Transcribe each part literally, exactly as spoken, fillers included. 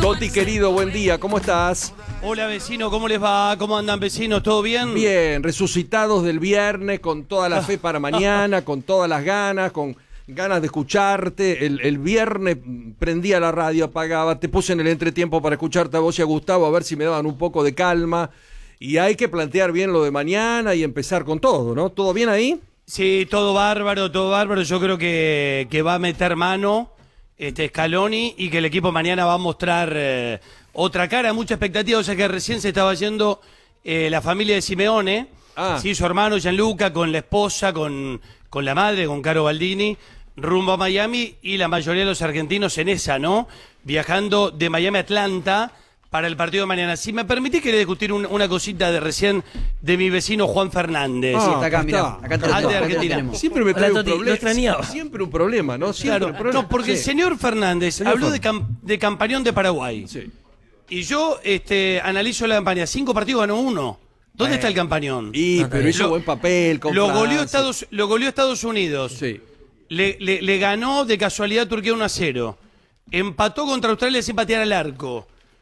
Coti, querido, buen día, ¿cómo estás? Hola, vecino, ¿cómo les va? ¿Cómo andan, vecinos? ¿Todo bien? Bien, resucitados del viernes, con toda la fe para mañana, con todas las ganas, con ganas de escucharte. El, el viernes prendía la radio, apagaba, te puse en el entretiempo para escucharte a vos y a Gustavo, a ver si me daban un poco de calma. Y hay que plantear bien lo de mañana y empezar con todo, ¿no? ¿Todo bien ahí? Sí, todo bárbaro, todo bárbaro. Yo creo que, que va a meter mano este Scaloni y que el equipo mañana va a mostrar eh, otra cara, mucha expectativa. O sea que recién se estaba yendo eh, la familia de Simeone, ah. sí, su hermano Gianluca, con la esposa, con, con la madre, con Caro Baldini, rumbo a Miami, y la mayoría de los argentinos en esa, ¿no? Viajando de Miami a Atlanta para el partido de mañana. Si me permitís, quería discutir un, una cosita de recién de mi vecino Juan Fernández. Ah, Sí, está acá, mirá. está. Acá te lo Ante tengo, acá te lo Argentina. tenemos. Siempre me trae Hola, un Toti, lo problema. extrañaba. Siempre un problema, ¿no? Siempre Claro, un problema. no, porque el Sí. señor Fernández Señor habló de, Fernández. cam- de campañón de Paraguay. Sí. Y yo este, analizo la campaña. Cinco partidos ganó uno. ¿Dónde está el campañón? Y, No, pero no, hizo lo- buen papel con Lo Francia. goleó, Estados, lo goleó Estados Unidos. Sí. Le, le- le ganó de casualidad Turquía uno a cero. Empató contra Australia sin patear al arco.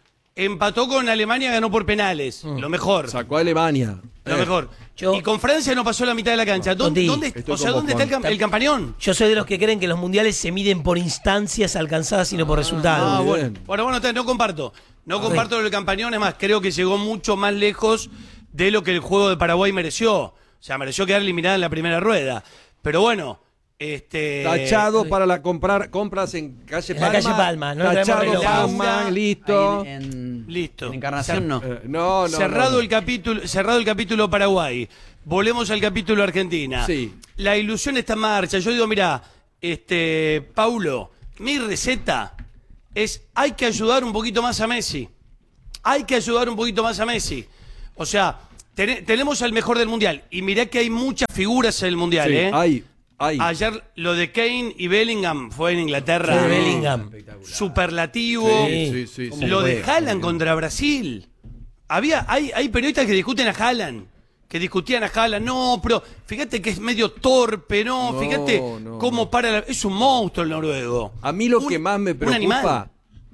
Empató con Alemania, ganó por penales. Lo mejor. Sacó a Alemania. Lo Eh. mejor. Yo- Y con Francia no pasó la mitad de la cancha. ¿Dónde, Toti, dónde- estoy o sea, con ¿dónde vos, está el, cam- el campañón? Yo soy de los que creen que los mundiales se miden por instancias alcanzadas y no por resultados. Ah, muy bueno. bien. Bueno, bueno, entonces no comparto. No comparto lo del campañón, es más, creo que llegó mucho más lejos de lo que el juego de Paraguay mereció. O sea, mereció quedar eliminada en la primera rueda. Pero bueno, este... Tachado para la comprar compras en calle En la Palma. calle Palma, no traemos Tachado reloj. Palma, Laura, listo. Ahí en, en- Listo. en Encarnación no. Eh, no, no. cerrado no, no. el capítulo, cerrado el capítulo Paraguay. Volvemos al capítulo Argentina. Sí. La ilusión está en marcha. Yo digo, mira, este, Paulo, mi receta es hay que ayudar un poquito más a Messi. Hay que ayudar un poquito más a Messi. O sea, ten- tenemos al mejor del mundial. Y mirá que hay muchas figuras en el mundial, Sí, ¿eh? hay, hay. Ayer lo de Kane y Bellingham fue en Inglaterra. Sí, Bellingham. Superlativo. Sí, sí, sí, sí. Lo de juega? Haaland contra Brasil. Había, hay, hay periodistas que discuten a Haaland. Que discutían a Haaland. No, pero fíjate que es medio torpe, ¿no? No, fíjate no, cómo no. para. la- es un monstruo el noruego. A mí lo Un- que más me un animal. preocupa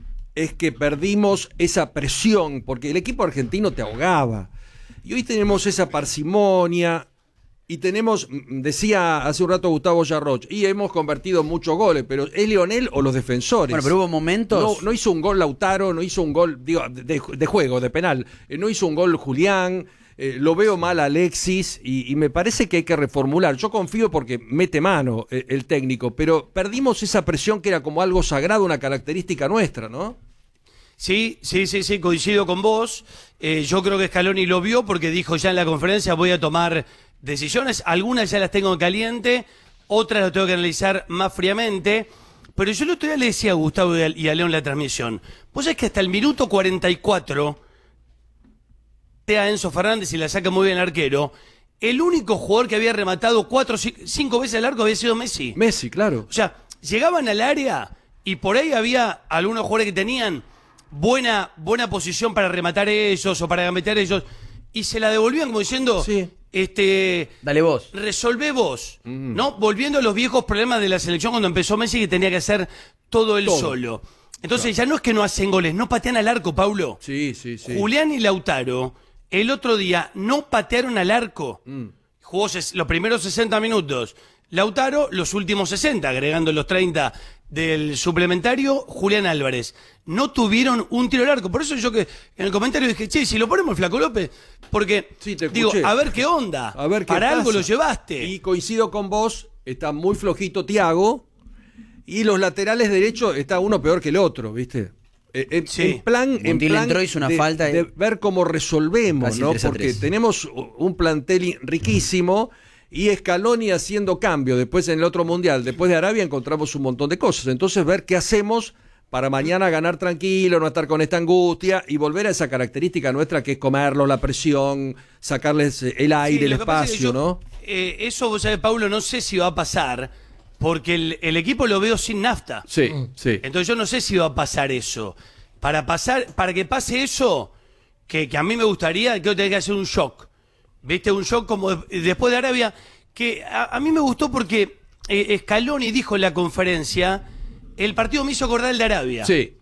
es que perdimos esa presión, porque el equipo argentino te ahogaba. Y hoy tenemos esa parsimonia y tenemos, mm, decía hace un rato Gustavo Yarroch, y hemos convertido muchos goles, pero ¿es Lionel o los defensores? Bueno, pero hubo momentos. No, no hizo un gol Lautaro, no hizo un gol, digo, de, de juego, de penal. Eh, no hizo un gol Julián. Eh, lo veo mal a Alexis y, y me parece que hay que reformular. Yo confío porque mete mano eh, el técnico, pero perdimos esa presión que era como algo sagrado, una característica nuestra, ¿no? Sí, sí, sí, sí, coincido con vos. Eh, yo creo que Scaloni lo vio porque dijo ya en la conferencia voy a tomar decisiones. Algunas ya las tengo en caliente, otras las tengo que analizar más fríamente. Pero yo el otro día le decía a Gustavo y a, y a León en la transmisión, vos sabés que hasta el minuto cuarenta y cuatro, a Enzo Fernández y la saca muy bien el arquero, el único jugador que había rematado cuatro, ci- cinco veces al arco había sido Messi. Messi, claro. O sea, llegaban al área y por ahí había algunos jugadores que tenían buena, buena posición para rematar ellos o para gambetear ellos y se la devolvían como diciendo, Sí. este, Dale vos. resolvé vos, ¿no? Volviendo a los viejos problemas de la selección cuando empezó Messi que tenía que hacer todo él Todo. solo. Entonces ya no es que no hacen goles, no patean al arco, Paulo. Sí, sí, sí. Julián y Lautaro el otro día no patearon al arco. Mm. Jugó ses- los primeros sesenta minutos. Lautaro, los últimos sesenta, agregando los treinta del suplementario, Julián Álvarez. No tuvieron un tiro al arco. Por eso yo que en el comentario dije, che, si lo ponemos el Flaco López, porque Sí, te digo, escuché. a ver qué onda. A ver qué Para algo pasa. lo llevaste. Y coincido con vos, está muy flojito Thiago y los laterales derechos está uno peor que el otro, ¿viste? Eh, en, Sí. en plan, en Montiel plan entró, hizo una de, falta y- de ver cómo resolvemos, Casi ¿no? tres a Porque tres. tenemos un plantel riquísimo y Scaloni haciendo cambio. Después en el otro mundial, después de Arabia encontramos un montón de cosas. Entonces ver qué hacemos para mañana ganar tranquilo, no estar con esta angustia y volver a esa característica nuestra que es comerlos, la presión, sacarles el aire, Sí, el lo que pasa es que espacio, yo, ¿no? eh, eso, vos sabés, Paulo, no sé si va a pasar, porque el, el equipo lo veo sin nafta. Sí, sí. Entonces yo no sé si va a pasar eso. Para pasar, para que pase eso, que, que a mí me gustaría, creo que tenés que hacer un shock. ¿Viste? Un shock como de- después de Arabia, que a, a mí me gustó porque eh, Scaloni dijo en la conferencia, el partido me hizo acordar el de Arabia. Sí.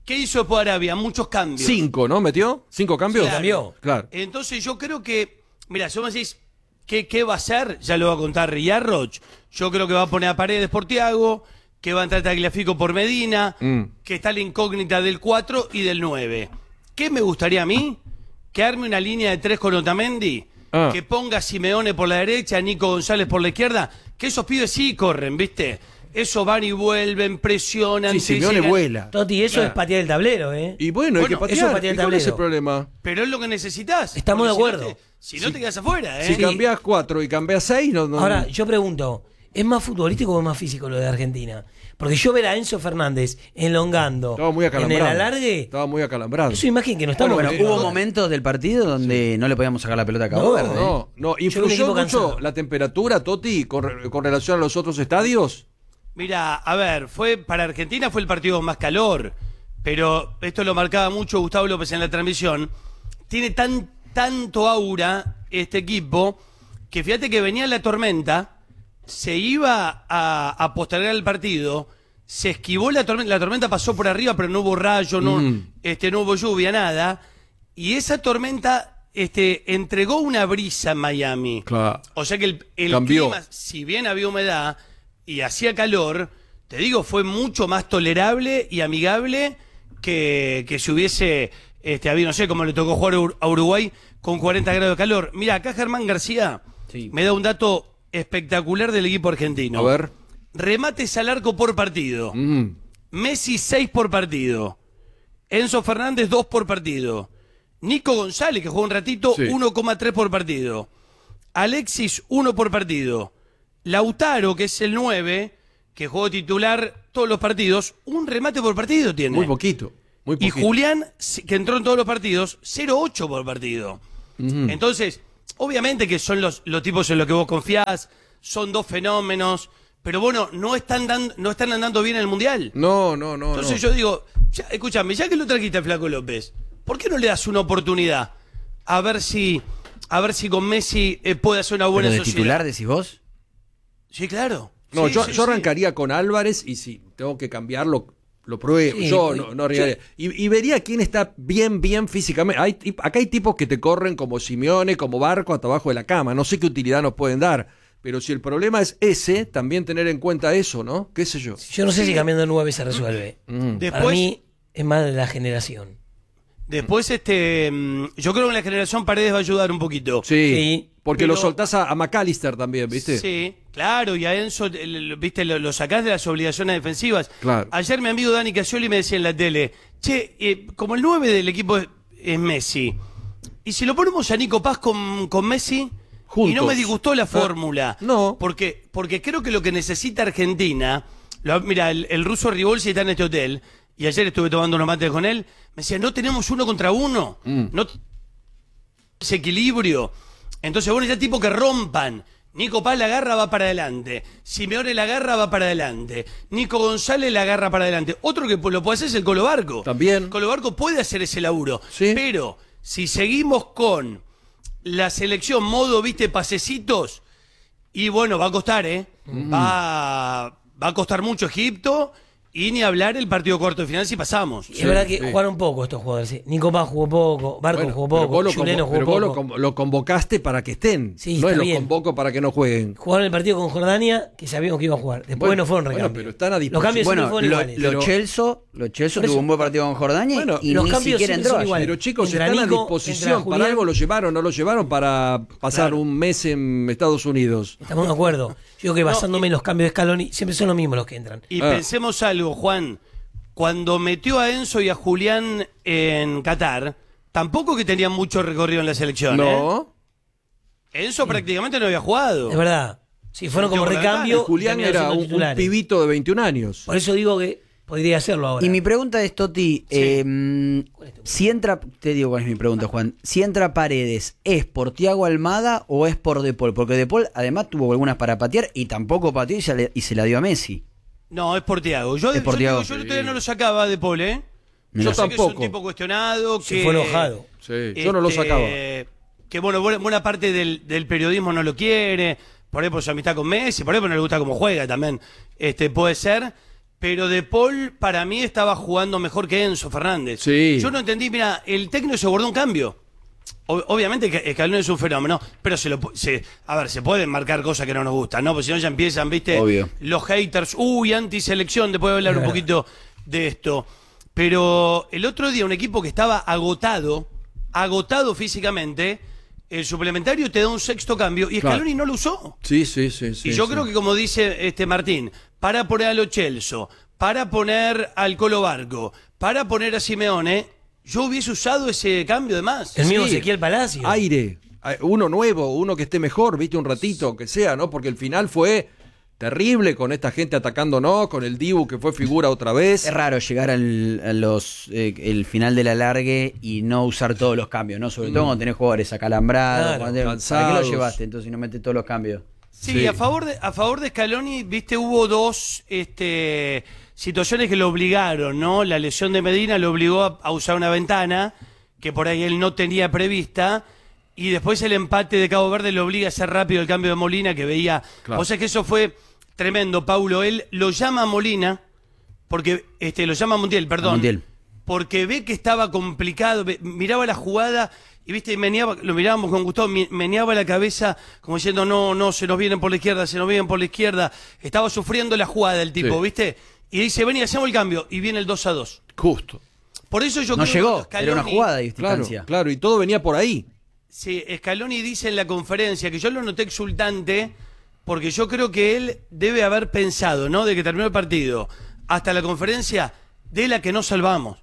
¿Qué hizo después Arabia? Muchos cambios. Cinco, ¿no? ¿Metió? ¿Cinco cambios? Claro. Cambió. Claro. Entonces yo creo que, mira, si vos me decís, ¿qué, qué va a hacer? Ya lo va a contar Riyarroch. Yo creo que va a poner a Paredes por Thiago, que va a entrar Tagliafico por Medina, Mm. que está la incógnita del cuatro y del nueve. ¿Qué me gustaría a mí? Que arme una línea de tres con Otamendi, Ah. que ponga a Simeone por la derecha, a Nico González por la izquierda, que esos pibes sí corren, ¿viste? Esos van y vuelven, presionan. Sí, se Simeone llegan. vuela. Toti, eso Claro. es patear el tablero, ¿eh? Y bueno, hay Bueno, que eso patear. es patear el ¿Y cuál es el tablero. problema? Pero es lo que necesitas. Estamos de porque si acuerdo. no te- Si no te quedas afuera, ¿eh? Si Sí. cambiás cuatro y cambiás seis, no, no. Ahora, yo pregunto, ¿es más futbolístico o es más físico lo de Argentina? Porque yo ver a Enzo Fernández enlongando Estaba muy en acalambrado. el alargue, Estaba muy acalambrado. es una imagen que no estamos Bueno, bueno, Eh, hubo no, momentos del partido donde no le podíamos sacar la pelota a Cabo No, Verde. No, no. Yo vi un ¿Influyó equipo mucho cansado. la temperatura, Toti, con, re- con relación a los otros estadios? Mira, a ver, fue para Argentina fue el partido con más calor, pero esto lo marcaba mucho Gustavo López en la transmisión. Tiene tan tanto aura este equipo que fíjate que venía la tormenta, se iba a, a postergar el partido, se esquivó la tormenta, la tormenta pasó por arriba, pero no hubo rayo, no, Mm. este, no hubo lluvia, nada, y esa tormenta este, entregó una brisa en Miami. Claro. O sea que el, el Cambió. clima, si bien había humedad y hacía calor, te digo, fue mucho más tolerable y amigable que, que si hubiese este, habido, no sé, como le tocó jugar a Ur- a Uruguay con cuarenta grados de calor. Mira, acá Germán García Sí. me da un dato espectacular del equipo argentino. A ver. Remates al arco por partido. Mm. Messi seis por partido. Enzo Fernández dos por partido. Nico González, que jugó un ratito, Sí. uno coma tres por partido. Alexis, uno por partido. Lautaro, que es el nueve, que jugó titular todos los partidos, un remate por partido tiene. Muy poquito. Muy Y poquito. Julián, que entró en todos los partidos, cero coma ocho por partido. Ujú. Entonces, obviamente que son los, los tipos en los que vos confiás, son dos fenómenos, pero bueno, no están, dando, no están andando bien en el Mundial. No, no, no. Entonces no. yo digo, ya, escúchame, ya que lo trajiste al Flaco López, ¿por qué no le das una oportunidad? A ver si, a ver si con Messi eh, puede hacer una buena ¿Pero de sociedad. titular decís vos? Sí, claro. No, Sí, yo, sí, yo sí. arrancaría con Álvarez y si tengo que cambiarlo, lo pruebo. Sí, yo pues, no, no arriesgaría. Y, y vería quién está bien, bien físicamente. Hay, tip- acá hay tipos que te corren como Simeone, como Barco, hasta abajo de la cama. No sé qué utilidad nos pueden dar. Pero si el problema es ese, también tener en cuenta eso, ¿no? ¿Qué sé yo? yo no sé si cambiando nueve se resuelve. Mm. Después, Para mí es más de la generación. después este, mm, yo creo que la generación Paredes va a ayudar un poquito. Sí, Sí, porque pero- lo soltás a, a McAllister también, ¿viste? Sí, claro, y a Enzo, el- el- viste, lo, lo sacás de las obligaciones defensivas. Claro. Ayer mi amigo Dani Casioli me decía en la tele, che, eh, como el nueve del equipo es, es Messi, y si lo ponemos a Nico Paz con, con Messi, Juntos. y no me disgustó la Ah, fórmula. no. Porque, porque creo que lo que necesita Argentina, lo- mira, el, el ruso Ribolsi está en este hotel, y ayer estuve tomando unos mates con él, me decía, no tenemos uno contra uno, Mm. no ese equilibrio. Entonces, bueno, ya tipo que rompan. Nico Paz la agarra, va para adelante. Simeone la agarra, va para adelante. Nico González la agarra para adelante. Otro que lo puede hacer es el Colo Barco. También. Colo Barco puede hacer ese laburo. Sí. Pero si seguimos con la selección modo, viste, pasecitos, y bueno, va a costar, ¿eh? Va, va a costar mucho Egipto. Y ni hablar el partido cuarto de final si pasamos. Y es verdad que sí. jugaron poco estos jugadores. ¿sí? Nico Paz jugó poco, Barco Bueno, jugó pero poco, vos lo Juliano convo- jugó pero vos lo poco. convo- lo convocaste para que estén. Sí, no está es lo bien. convoco para que no jueguen. Jugaron el partido con Jordania, que sabíamos que iba a jugar. Después Bueno, no fueron bueno, recambios. pero están a Los disposición. cambios siempre Bueno, fueron lo, iguales. lo Pero- Chelsea, lo Chelsea Por tuvo eso- un buen partido con Jordania Bueno, y los ni cambios siquiera siempre entró son ayer. iguales. Pero chicos, Entra están a Nico, disposición. entra Julián. Para algo lo llevaron, no lo llevaron para pasar Claro. un mes en Estados Unidos. Estamos de acuerdo. Yo creo que basándome y- en los cambios de Scaloni, siempre son los mismos los que entran. Y Ah. pensemos algo, Juan. Cuando metió a Enzo y a Julián en Qatar, tampoco que tenían mucho recorrido en la selección. ¿eh? No. Enzo prácticamente no había jugado. Es verdad. Si fueron como Metió por la recambio, Y Julián terminaron era siendo un, un titulares. pibito de veintiún años. Por eso digo que podría hacerlo ahora. Y mi pregunta es, Toti, eh, si entra, te digo cuál es mi pregunta, Juan, si entra Paredes, ¿es por Thiago Almada o es por De Paul? Porque De Paul además tuvo algunas para patear y tampoco pateó y se, le- y se la dio a Messi. No, es por Thiago. Yo, Es por yo, Thiago. digo, yo el otro día no lo sacaba de Paul, ¿eh? Mira. Yo sé que es tampoco. un tipo cuestionado, Se que... fue enojado. Sí, yo no lo este, sacaba. Que bueno, buena, buena parte del, del periodismo no lo quiere, por ahí por su amistad con Messi, por ahí porque no le gusta cómo juega también, este puede ser, pero De Paul para mí estaba jugando mejor que Enzo Fernández. Sí. Yo no entendí, mira, el técnico se guardó un cambio. O- obviamente que Scaloni es un fenómeno, pero se lo pu- se, a ver, se pueden marcar cosas que no nos gustan, ¿no? Porque si no ya empiezan, ¿viste? Obvio. Los haters, uy, antiselección, después de hablar un poquito de esto. Pero el otro día un equipo que estaba agotado, agotado físicamente, el suplementario te da un sexto cambio y Claro. Scaloni no lo usó. Sí, sí, sí. sí Y yo sí. creo que como dice este Martín, para poner a Lo Celso, para poner al Colo Barco, para poner a Simeone, yo hubiese usado ese cambio de más. El mismo Sí. Ezequiel Palacio. Aire, a- uno nuevo, uno que esté mejor, viste, un ratito, que sea, ¿no? Porque el final fue terrible con esta gente atacándonos, con el Dibu que fue figura otra vez. Es raro llegar al a los, eh, el final del alargue y no usar todos los cambios, ¿no? Sobre todo cuando tenés jugadores acalambrados. Claro, cuando- ¿Para qué cansados. lo llevaste entonces si no metes todos los cambios? Sí, Sí. A, favor de, a favor de Scaloni, viste, hubo dos este, situaciones que lo obligaron, ¿no? La lesión de Medina lo obligó a, a usar una ventana que por ahí él no tenía prevista. Y después el empate de Cabo Verde lo obliga a hacer rápido el cambio de Molina, que veía... Claro. O sea que eso fue tremendo, Paulo. Él lo llama a Molina, porque este, lo llama a Montiel, perdón. Montiel. Porque ve que estaba complicado, ve- miraba la jugada y viste, meneaba, lo mirábamos con Gustavo, me- meneaba la cabeza como diciendo, no, no, se nos vienen por la izquierda, se nos vienen por la izquierda. Estaba sufriendo la jugada el tipo, Sí. ¿viste? Y dice, vení, hacemos el cambio. Y viene el dos a dos. Justo. Por eso yo No creo llegó, que era una Scaloni- jugada de Claro, distancia. claro, y todo venía por ahí. Sí, Scaloni dice en la conferencia que yo lo noté exultante porque yo creo que él debe haber pensado, ¿no? De que terminó el partido hasta la conferencia de la que no salvamos.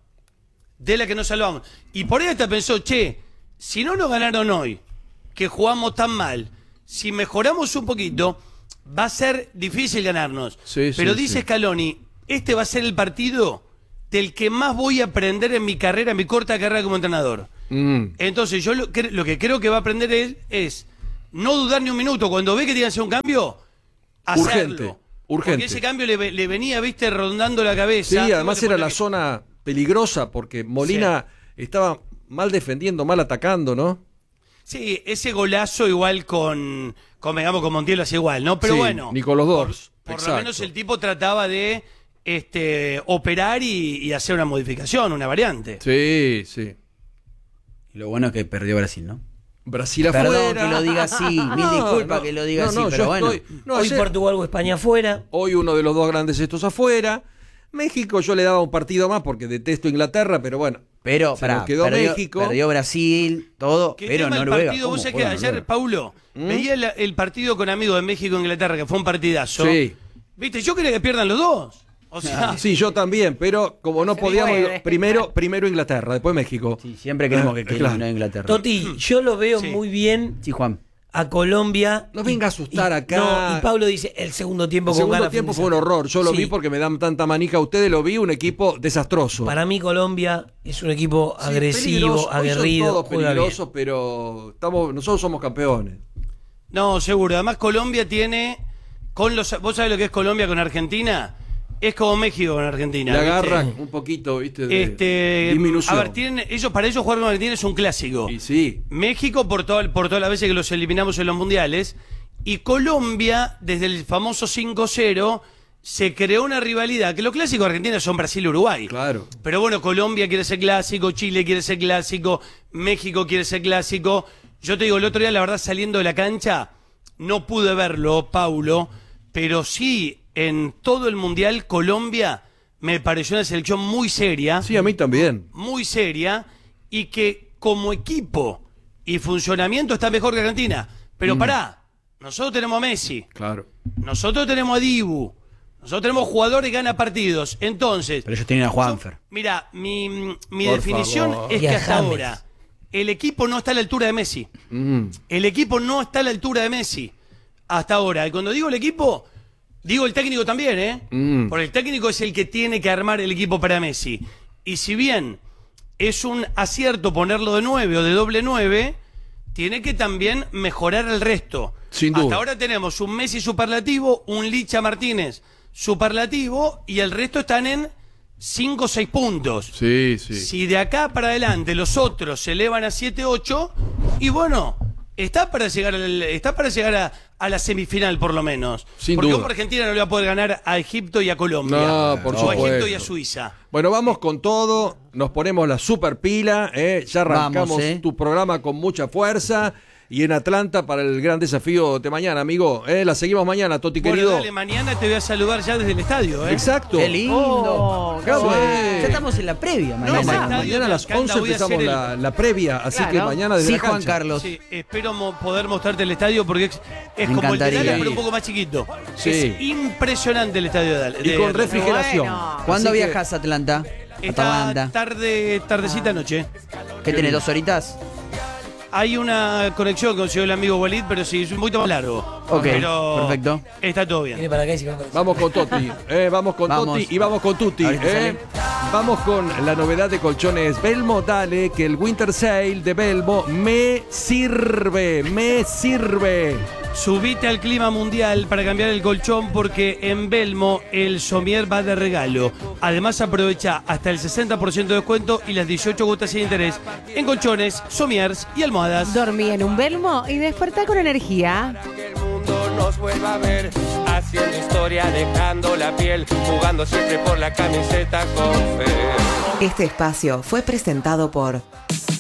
De la que no salvamos. Y por ahí hasta pensó, che, si no nos ganaron hoy, que jugamos tan mal, si mejoramos un poquito, va a ser difícil ganarnos. Sí, Pero sí, dice sí. Scaloni, este va a ser el partido del que más voy a aprender en mi carrera, en mi corta carrera como entrenador. Mm. Entonces, yo lo, que- lo que creo que va a aprender él es no dudar ni un minuto. Cuando ve que tiene que hacer un cambio, hacerlo. Urgente, urgente. Porque ese cambio le, ve- le venía, viste, rondando la Sí, cabeza. además Y era bueno, la zona peligrosa porque Molina estaba mal defendiendo, mal atacando, ¿no? Sí, ese golazo igual con, con digamos, con Montiel lo hacía igual, ¿no? Pero Sí, bueno. ni con los por- dos. Por, lo Exacto. menos el tipo trataba de este, operar y, y hacer una modificación, una variante. Sí, sí. Y lo bueno es que perdió Brasil, ¿no? Brasil Perdón afuera. que lo diga así, mil No, disculpas no, que lo diga no, así, no, pero yo bueno. estoy- no, Hoy ayer- Portugal o España afuera. Hoy uno de los dos grandes estos afuera. México yo le daba un partido más porque detesto Inglaterra, pero bueno. Pero, Se pará, nos quedó perdió, México. perdió Brasil, todo, ¿Qué pero tema el Noruega. partido? ¿cómo Vos sabés juega que ayer, Noruega? Paulo, veía el, el partido con amigos de México e Inglaterra, que fue un partidazo. Sí. Viste, yo quería que pierdan los dos. O sea, Sí, yo también, pero como no Se podíamos, mueve. primero, primero Inglaterra, después México. Sí, siempre queremos que Eh, quede claro. eliminado Inglaterra. Toti, yo lo veo Sí. muy bien Sí, Juan. a Colombia. No venga a asustar y- acá. No, y Pablo dice, el segundo tiempo El con segundo ganas tiempo de fue un horror. Yo lo Sí. vi porque me dan tanta manija a ustedes, lo vi, un equipo desastroso. Para mí Colombia es un equipo Sí, agresivo, peligroso. Hoy son aguerrido, todos juega bien. peligrosos, pero estamos, nosotros somos campeones. no, seguro. Además, Colombia tiene. con los ¿Vos sabés lo que es Colombia con Argentina? Es como México con Argentina. Le ¿viste? agarran un poquito, ¿viste? De Este, disminución. a ver, tienen, ellos, para ellos jugar con Argentina es un clásico. Y sí. México por, todo- por todas las veces que los eliminamos en los mundiales. Y Colombia, desde el famoso cinco cero, se creó una rivalidad. Que los clásicos de Argentina son Brasil y Uruguay. Claro. Pero bueno, Colombia quiere ser clásico, Chile quiere ser clásico, México quiere ser clásico. Yo te digo, el otro día, la verdad, saliendo de la cancha, no pude verlo, Paulo, pero sí, en todo el mundial, Colombia me pareció una selección muy seria. Sí, a mí también. Muy seria y que como equipo y funcionamiento está mejor que Argentina. Pero pará, nosotros tenemos a Messi, Claro. nosotros tenemos a Dibu, nosotros tenemos jugadores que ganan partidos. Entonces, Pero ellos tienen a Juanfer. mira, mi, mi Por definición favor. es Y que a hasta James. ahora el equipo no está a la altura de Messi. Mm. El equipo no está a la altura de Messi. Hasta ahora. Y cuando digo el equipo, digo el técnico también, ¿eh? Mm. Porque el técnico es el que tiene que armar el equipo para Messi. Y si bien es un acierto ponerlo de nueve o de doble nueve, tiene que también mejorar el resto. Sin duda. Hasta ahora tenemos un Messi superlativo, un Licha Martínez superlativo y el resto están en cinco o seis puntos. Sí, sí. Si de acá para adelante los otros se elevan a siete ocho, y bueno, está para llegar al- está para llegar a, a la semifinal por lo menos. Sin Porque duda. como Argentina no le va a poder ganar a Egipto y a Colombia. No, por o a supuesto. Egipto y a Suiza. Bueno, vamos con todo, nos ponemos la super pila, ¿eh? Ya arrancamos Vamos, ¿eh? tu programa con mucha fuerza y en Atlanta para el gran desafío de mañana, amigo. ¿eh? La seguimos mañana, Toti Bueno, querido. dale, mañana te voy a saludar ya desde el estadio, ¿eh? Exacto. Qué lindo. Oh, Qué qué bueno. bueno. Ya estamos en la previa No, mañana. ma- estadio mañana a las me encanta, once voy a empezamos hacer el- la, la previa, así Claro. que mañana desde Sí, la cancha. Juan Carlos. Sí, espero mo- poder mostrarte el estadio porque es, es Me como el de encantaría. Dallas, pero un poco más chiquito. Sí. Es impresionante el estadio de Dallas. Y de con Atlanta. refrigeración. Bueno. ¿Cuándo Así que- viajas a Atlanta? Está Atlanta. tarde, tardecita noche. ¿Qué tenés, dos horitas? Hay una conexión que consiguió el amigo Walid, pero sí, es un poquito más largo. Ok, pero perfecto. Está todo Viene bien. para acá y se va para acá. Vamos con Toti, eh, vamos con Vamos. Toti y vamos con Tutti. Ahorita eh. sale. Vamos con la novedad de colchones Belmo. Dale, que el Winter Sale de Belmo me sirve, me sirve. Subite al clima mundial para cambiar el colchón porque en Belmo el somier va de regalo. Además aprovecha hasta el sesenta por ciento de descuento y las dieciocho cuotas sin interés en colchones, somiers y almohadas. Dormí en un Belmo y despertá con energía. Que el mundo nos vuelva a ver, haciendo historia, dejando la piel, jugando siempre por la camiseta con fe. Este espacio fue presentado por